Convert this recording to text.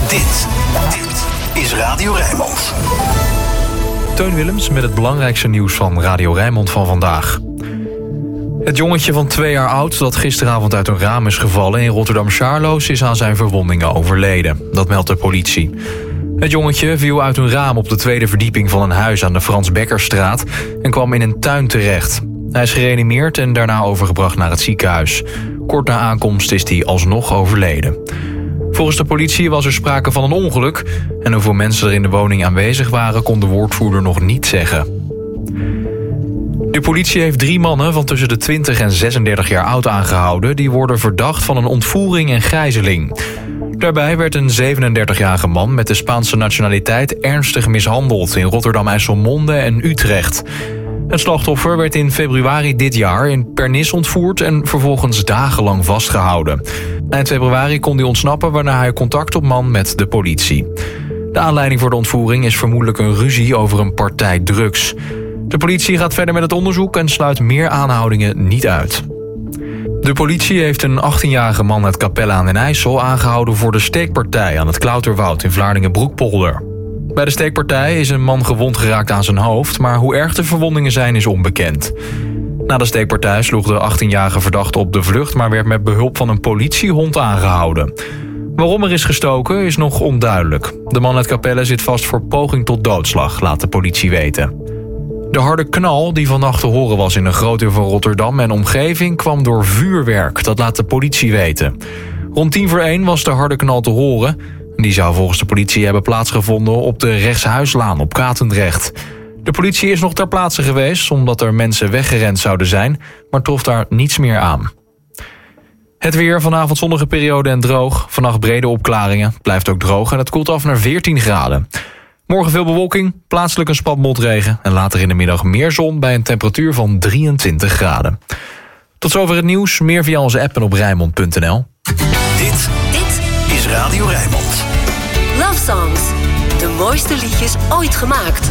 Dit is Radio Rijnmond. Teun Willems met het belangrijkste nieuws van Radio Rijnmond van vandaag. Het jongetje van 2 jaar oud dat gisteravond uit een raam is gevallen in Rotterdam-Charloes is aan zijn verwondingen overleden. Dat meldt de politie. Het jongetje viel uit een raam op de 2e verdieping van een huis aan de Frans Bekkerstraat en kwam in een tuin terecht. Hij is gereanimeerd en daarna overgebracht naar het ziekenhuis. Kort na aankomst is hij alsnog overleden. Volgens de politie was er sprake van een ongeluk en hoeveel mensen er in de woning aanwezig waren kon de woordvoerder nog niet zeggen. De politie heeft 3 mannen van tussen de 20 en 36 jaar oud aangehouden. Die worden verdacht van een ontvoering en gijzeling. Daarbij werd een 37-jarige man met de Spaanse nationaliteit ernstig mishandeld in Rotterdam-IJsselmonde en Utrecht. Het slachtoffer werd in februari dit jaar in Pernis ontvoerd en vervolgens dagenlang vastgehouden. Eind februari kon hij ontsnappen waarna hij contact opnam met de politie. De aanleiding voor de ontvoering is vermoedelijk een ruzie over een partij drugs. De politie gaat verder met het onderzoek en sluit meer aanhoudingen niet uit. De politie heeft een 18-jarige man uit Capelle aan den IJssel aangehouden voor de steekpartij aan het Klauterwoud in Vlaardingen-Broekpolder. Bij de steekpartij is een man gewond geraakt aan zijn hoofd, maar hoe erg de verwondingen zijn is onbekend. Na de steekpartij sloeg de 18-jarige verdachte op de vlucht, maar werd met behulp van een politiehond aangehouden. Waarom er is gestoken is nog onduidelijk. De man uit Capelle zit vast voor poging tot doodslag, laat de politie weten. De harde knal die vannacht te horen was in een groot deel van Rotterdam en omgeving kwam door vuurwerk, dat laat de politie weten. Rond 1:50 was de harde knal te horen. Die zou volgens de politie hebben plaatsgevonden op de Rechtshuislaan op Katendrecht. De politie is nog ter plaatse geweest omdat er mensen weggerend zouden zijn, maar trof daar niets meer aan. Het weer, vanavond zonnige periode en droog. Vannacht brede opklaringen, blijft ook droog en het koelt af naar 14 graden. Morgen veel bewolking, plaatselijk een spat motregen en later in de middag meer zon bij een temperatuur van 23 graden. Tot zover het nieuws, meer via onze app en op Rijnmond.nl. Dit is Radio Rijnmond. Love Songs. De mooiste liedjes ooit gemaakt.